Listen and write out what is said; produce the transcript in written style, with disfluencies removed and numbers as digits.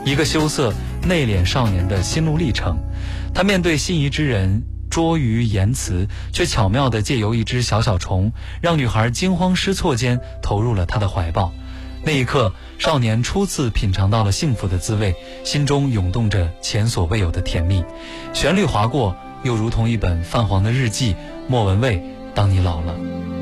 一个羞涩内敛少年的心路历程。他面对心仪之人拙于言辞，却巧妙地借由一只小小虫，让女孩惊慌失措间投入了他的怀抱。那一刻，少年初次品尝到了幸福的滋味，心中涌动着前所未有的甜蜜。旋律划过，又如同一本泛黄的日记。莫文蔚，当你老了。